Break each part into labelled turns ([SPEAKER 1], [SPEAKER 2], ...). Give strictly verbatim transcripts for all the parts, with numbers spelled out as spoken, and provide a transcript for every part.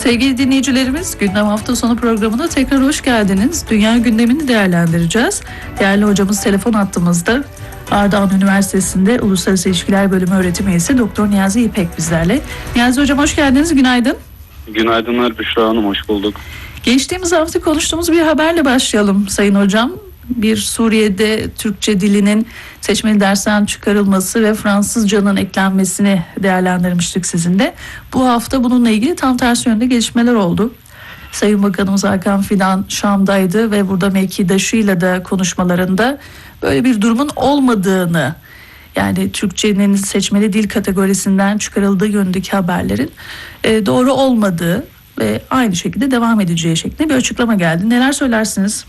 [SPEAKER 1] Sevgili dinleyicilerimiz, Gündem Hafta Sonu programına tekrar hoş geldiniz. Dünya gündemini değerlendireceğiz. Değerli hocamız telefon hattımızda. Ardahan Üniversitesi'nde Uluslararası İlişkiler Bölümü öğretim üyesi Doktor Niyazi İpek bizlerle. Niyazi hocam hoş geldiniz, günaydın.
[SPEAKER 2] Günaydınlar Büşra Hanım, hoş bulduk.
[SPEAKER 1] Geçtiğimiz hafta konuştuğumuz bir haberle başlayalım Sayın Hocam. Bir Suriye'de Türkçe dilinin seçmeli dersten çıkarılması ve Fransızcanın eklenmesini değerlendirmiştik sizinle. Bu hafta bununla ilgili tam tersi yönde gelişmeler oldu. Sayın Bakanımız Hakan Fidan Şam'daydı ve burada mevkidaşıyla da konuşmalarında böyle bir durumun olmadığını, yani Türkçenin seçmeli dil kategorisinden çıkarıldığı yönündeki haberlerin e, doğru olmadığı ve aynı şekilde devam edeceği şeklinde bir açıklama geldi. Neler söylersiniz?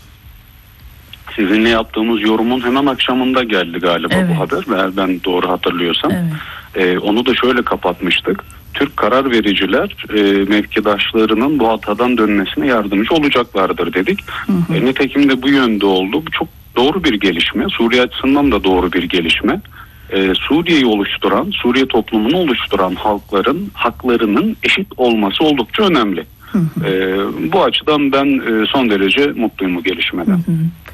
[SPEAKER 2] Sizinle yaptığımız yorumun hemen akşamında geldi galiba
[SPEAKER 1] evet.
[SPEAKER 2] bu haber. Eğer ben doğru hatırlıyorsam.
[SPEAKER 1] Evet.
[SPEAKER 2] Ee, onu da şöyle kapatmıştık. Türk karar vericiler e, mevkidaşlarının bu hatadan dönmesine yardımcı olacaklardır dedik. Hı hı. E, nitekim de bu yönde oldu. Bu çok doğru bir gelişme. Suriye açısından da doğru bir gelişme. Ee, Suriye'yi oluşturan, Suriye toplumunu oluşturan halkların haklarının eşit olması oldukça önemli. Hı hı. Ee, bu açıdan ben e, son derece mutluyum bu gelişmeden. Hı hı.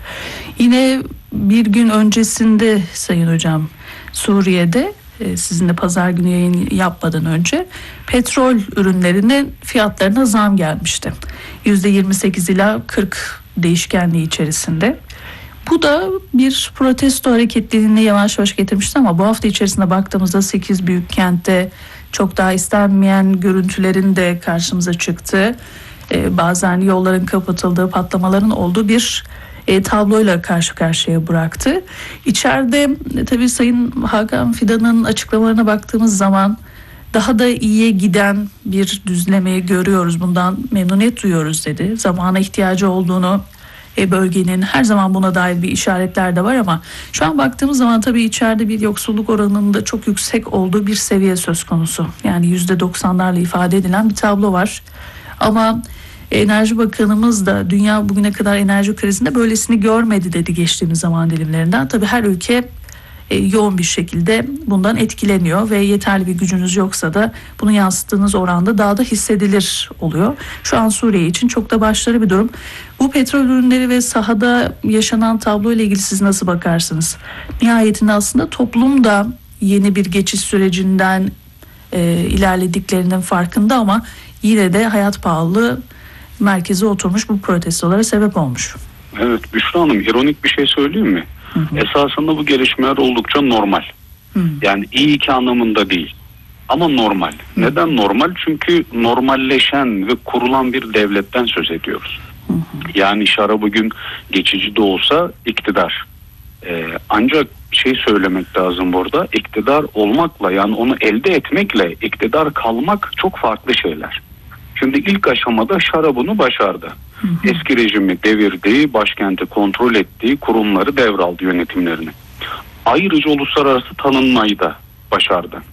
[SPEAKER 1] Yine bir gün öncesinde Sayın Hocam Suriye'de e, sizinle pazar günü yayın yapmadan önce petrol ürünlerinin fiyatlarına zam gelmişti. yüzde yirmi sekiz ila kırk değişkenliği içerisinde. Bu da bir protesto hareketliliğini yavaş yavaş getirmişti ama bu hafta içerisinde baktığımızda sekiz büyük kentte çok daha istenmeyen görüntülerin de karşımıza çıktı. Ee, bazen yolların kapatıldığı, patlamaların olduğu bir e, tabloyla karşı karşıya bıraktı. İçeride e, tabii Sayın Hakan Fidan'ın açıklamalarına baktığımız zaman daha da iyiye giden bir düzlemeyi görüyoruz. Bundan memnuniyet duyuyoruz dedi. Zamana ihtiyacı olduğunu, E bölgenin her zaman buna dair bir işaretler de var ama şu an baktığımız zaman tabii içeride bir yoksulluk oranının da çok yüksek olduğu bir seviye söz konusu. Yani yüzde doksanlarla ifade edilen bir tablo var. Ama Enerji Bakanımız da dünya bugüne kadar enerji krizinde böylesini görmedi dedi geçtiğimiz zaman dilimlerinden. Tabii her ülke e, yoğun bir şekilde bundan etkileniyor ve yeterli bir gücünüz yoksa da bunu yansıttığınız oranda daha da hissedilir oluyor. Şu an Suriye için çok da başarılı bir durum. Bu petrol ürünleri ve sahada yaşanan tablo ile ilgili siz nasıl bakarsınız? Nihayetinde aslında toplum da yeni bir geçiş sürecinden e, ilerlediklerinin farkında ama yine de hayat pahalılığı merkeze oturmuş, bu protestolara sebep olmuş.
[SPEAKER 2] Evet Büşra Hanım, ironik bir şey söyleyeyim mi? Hı hı. Esasında bu gelişmeler oldukça normal. Hı. Yani iyi ki anlamında değil. Ama normal. Hı. Neden normal? Çünkü normalleşen ve kurulan bir devletten söz ediyoruz. Hı hı. Yani şara bugün geçici de olsa iktidar. Ee, ancak şey söylemek lazım burada. İktidar olmakla, yani onu elde etmekle iktidar kalmak çok farklı şeyler. Şimdi ilk aşamada şara bunu başardı. Hı hı. Eski rejimi devirdi, başkenti kontrol ettiği kurumları devraldı, yönetimlerini. Ayrıca uluslararası tanınmayı da başardı.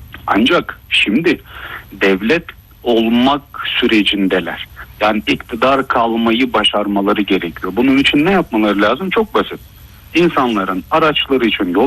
[SPEAKER 2] Ancak şimdi devlet olmak sürecindeler. Yani iktidar kalmayı başarmaları gerekiyor. Bunun için ne yapmaları lazım? Çok basit. İnsanların araçları için yol